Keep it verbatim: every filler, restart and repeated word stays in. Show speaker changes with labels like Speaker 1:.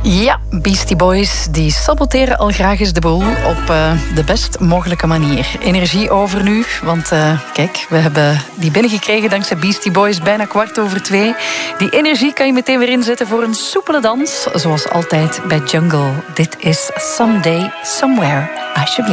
Speaker 1: Ja, Beastie Boys die saboteren al graag eens de boel op uh, de best mogelijke manier. Energie over nu, want uh, kijk, we hebben die binnengekregen dankzij Beastie Boys bijna kwart over twee. Die energie kan je meteen weer inzetten voor een soepele dans, zoals altijd bij Jungle. Dit is Someday, Somewhere, alsjeblieft.